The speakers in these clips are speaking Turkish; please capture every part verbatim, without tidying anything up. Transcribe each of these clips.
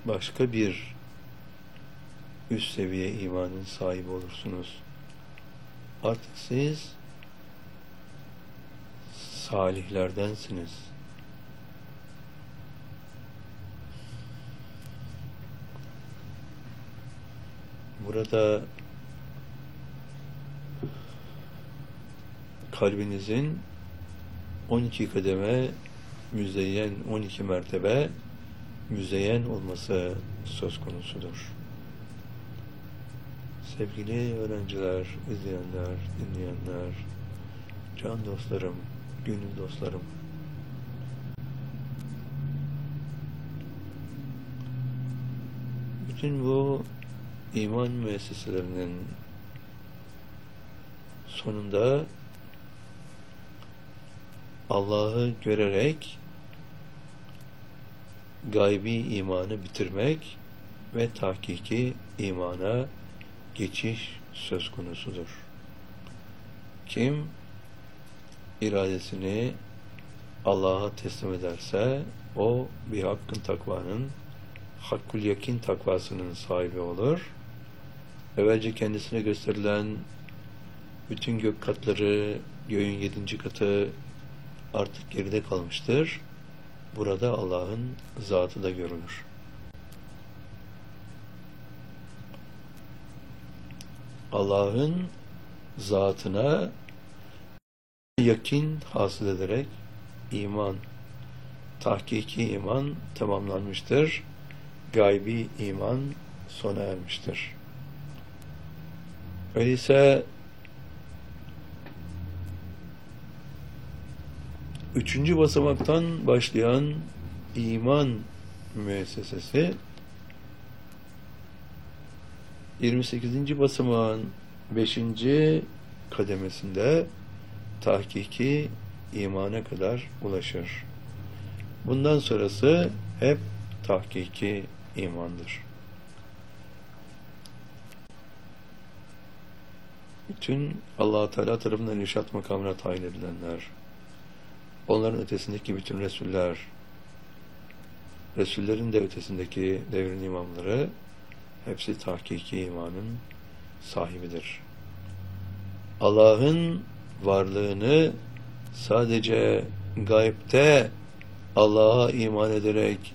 başka bir üst seviye imanın sahibi olursunuz. Artık siz salihlerdensiniz. Burada kalbinizin on iki kademe müzeyyen, on iki mertebe müzeyyen olması söz konusudur. Sevgili öğrenciler, izleyenler, dinleyenler, can dostlarım, gönül dostlarım, bütün bu iman müesseselerinin sonunda Allah'ı görerek gaybi imanı bitirmek ve tahkiki imana geçiş söz konusudur. Kim iradesini Allah'a teslim ederse o bir hakkın takvanın, hakkul yakin takvasının sahibi olur. Evvelce kendisine gösterilen bütün gök katları, göğün yedinci katı artık geride kalmıştır. Burada Allah'ın zatı da görülür. Allah'ın zatına yakin hasıl ederek iman, tahkiki iman tamamlanmıştır. Gaybi iman sona ermiştir. Öyleyse üçüncü basamaktan başlayan iman müessesesi yirmi sekizinci basamağın beşinci kademesinde tahkiki imana kadar ulaşır. Bundan sonrası hep tahkiki imandır. Bütün Allah-u Teala tarafından irşat makamına tayin edilenler, onların ötesindeki bütün Resuller, Resullerin de ötesindeki devrin imamları hepsi tahkiki imanın sahibidir. Allah'ın varlığını sadece gaybte Allah'a iman ederek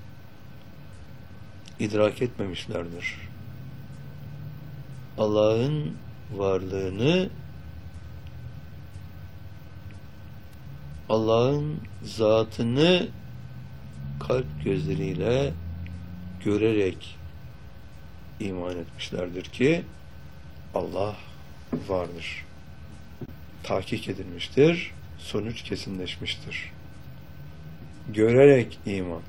idrak etmemişlerdir. Allah'ın varlığını Allah'ın zatını kalp gözleriyle görerek iman etmişlerdir ki Allah vardır. Tahkik edilmiştir, sonuç kesinleşmiştir. Görerek iman.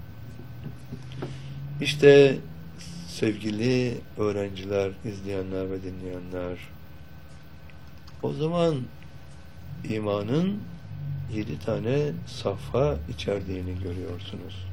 İşte sevgili öğrenciler, izleyenler ve dinleyenler, o zaman imanın yedi tane safha içerdiğini görüyorsunuz.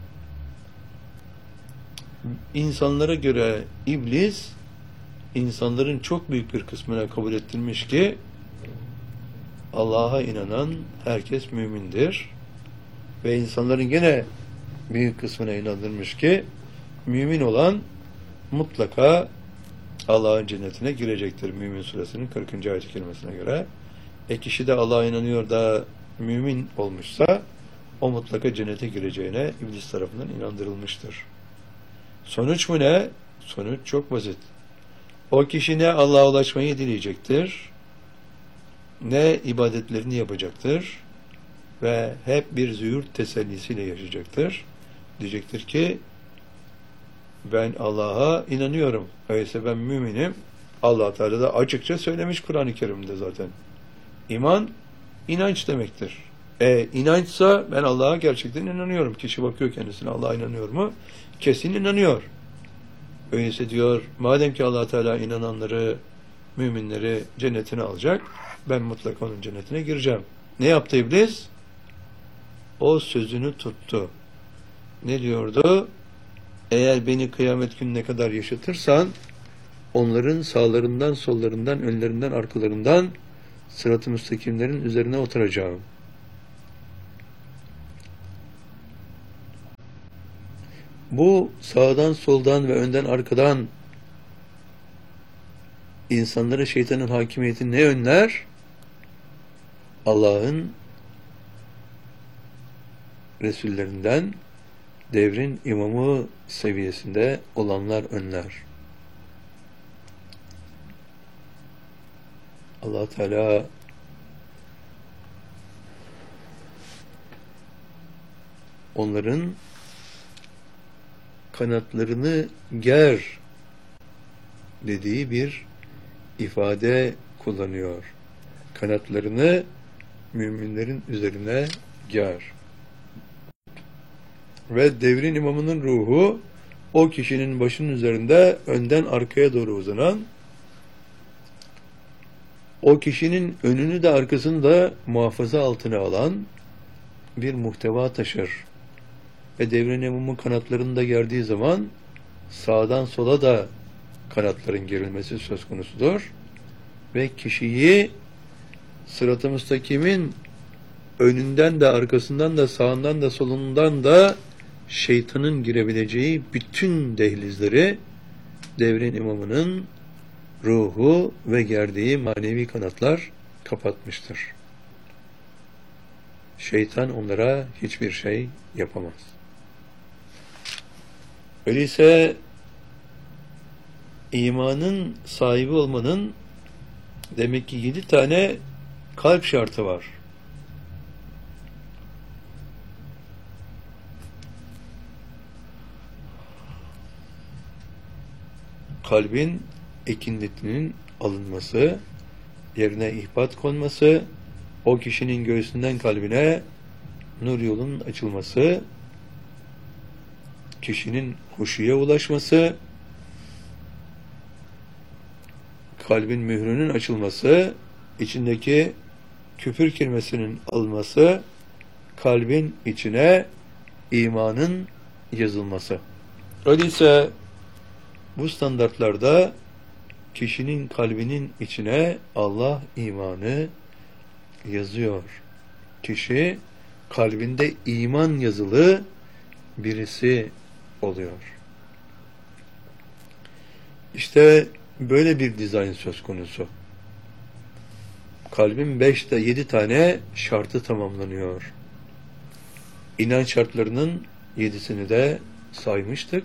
İnsanlara göre iblis, insanların çok büyük bir kısmına kabul ettirmiş ki Allah'a inanan herkes mümindir. Ve insanların gene büyük kısmına inandırmış ki mümin olan mutlaka Allah'ın cennetine girecektir. Mümin suresinin kırkıncı ayet-i kerimesine göre. E kişi de Allah'a inanıyor da mümin olmuşsa o mutlaka cennete gireceğine iblis tarafından inandırılmıştır. Sonuç mu ne? Sonuç çok basit. O kişi ne Allah'a ulaşmayı dileyecektir, ne ibadetlerini yapacaktır ve hep bir züğürt tesellisiyle yaşayacaktır. Diyecektir ki ben Allah'a inanıyorum. Öyleyse ben müminim. Allah Teala da açıkça söylemiş Kur'an-ı Kerim'de zaten. İman, inanç demektir. E inançsa ben Allah'a gerçekten inanıyorum. Kişi bakıyor kendisine Allah'a inanıyor mu? Kesin inanıyor. Öyleyse diyor, madem ki Allah Teala inananları, müminleri cennetine alacak, ben mutlaka onun cennetine gireceğim. Ne yaptı iblis? O sözünü tuttu. Ne diyordu? Eğer beni kıyamet gününe kadar yaşatırsan, onların sağlarından, sollarından, önlerinden, arkalarından sırat-ı müstakimlerin üzerine oturacağım. Bu sağdan soldan ve önden arkadan insanlara şeytanın hakimiyeti ne önler? Allah'ın Resullerinden devrin imamı seviyesinde olanlar önler. Allah Teala onların kanatlarını ger dediği bir ifade kullanıyor. Kanatlarını müminlerin üzerine ger. Ve devrin imamının ruhu o kişinin başının üzerinde önden arkaya doğru uzanan, o kişinin önünü de arkasını da muhafaza altına alan bir muhteva taşır. Ve devrin imamın kanatlarını da gerdiği zaman sağdan sola da kanatların gerilmesi söz konusudur. Ve kişiyi sırat-ı müstakimin önünden de arkasından da sağından da solundan da şeytanın girebileceği bütün dehlizleri devrin imamının ruhu ve gerdiği manevi kanatlar kapatmıştır. Şeytan onlara hiçbir şey yapamaz. Öyleyse imanın sahibi olmanın demek ki yedi tane kalp şartı var. Kalbin ekinletinin alınması, yerine ihbat konması, o kişinin göğsünden kalbine nur yolunun açılması, kişinin huşuya ulaşması, kalbin mührünün açılması, içindeki küfür kelimesinin alınması, kalbin içine imanın yazılması. Öyleyse bu standartlarda kişinin kalbinin içine Allah imanı yazıyor. Kişi kalbinde iman yazılı birisi oluyor. İşte böyle bir dizayn söz konusu. Kalbin beşte yedi tane şartı tamamlanıyor. İnanç şartlarının yedisini de saymıştık.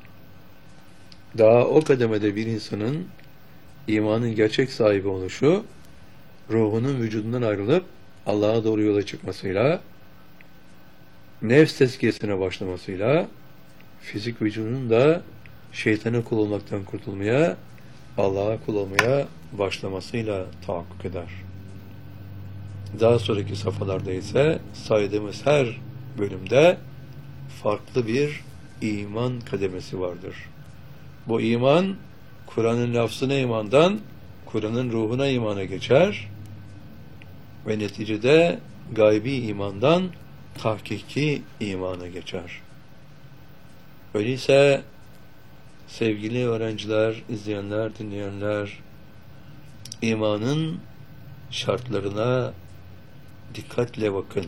Daha o kademede bir insanın imanın gerçek sahibi oluşu, ruhunun vücudundan ayrılıp Allah'a doğru yola çıkmasıyla, nefs tezkiyesine başlamasıyla, fizik vücudunun da şeytana kul olmaktan kurtulmaya, Allah'a kul olmaya başlamasıyla tahakkuk eder. Daha sonraki safhalarda ise saydığımız her bölümde farklı bir iman kademesi vardır. Bu iman, Kur'an'ın lafzına imandan, Kur'an'ın ruhuna imana geçer ve neticede gaybi imandan tahkiki imana geçer. Öyleyse sevgili öğrenciler, izleyenler, dinleyenler, imanın şartlarına dikkatle bakın.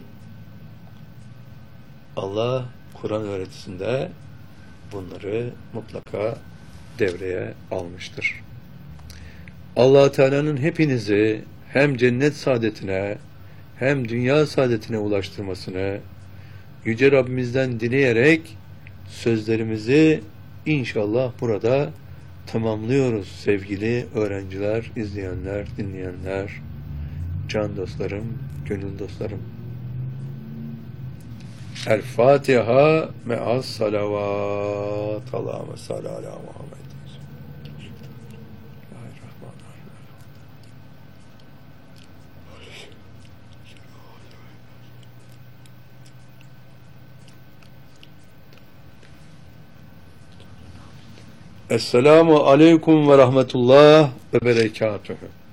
Allah Kur'an öğretisinde bunları mutlaka devreye almıştır. Allah Teala'nın hepinizi hem cennet saadetine hem dünya saadetine ulaştırmasını Yüce Rabbimizden dileyerek sözlerimizi inşallah burada tamamlıyoruz sevgili öğrenciler, izleyenler, dinleyenler, can dostlarım, gönül dostlarım. El Fatiha me'as salavat. Allahümme salli ala Muhammed. Esselamu aleyküm ve rahmetullah ve berekatuhu.